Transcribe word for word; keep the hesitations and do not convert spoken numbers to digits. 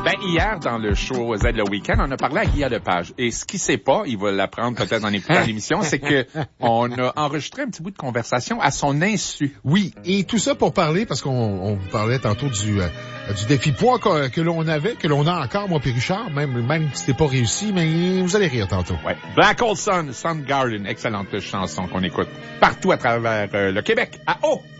Ben, hier, dans le show Z le week-end, on a parlé à Guy Lepage. Et ce qu'il sait pas, il va l'apprendre peut-être en écoutant l'émission, c'est que on a enregistré un petit bout de conversation à son insu. Oui, et tout ça pour parler, parce qu'on on vous parlait tantôt du, euh, du défi poids que, que l'on avait, que l'on a encore, moi, puis Richard, même, même si c'était pas réussi, mais vous allez rire tantôt. Ouais. Black Hole Sun, Soundgarden, excellente chanson qu'on écoute partout à travers euh, le Québec. À haut!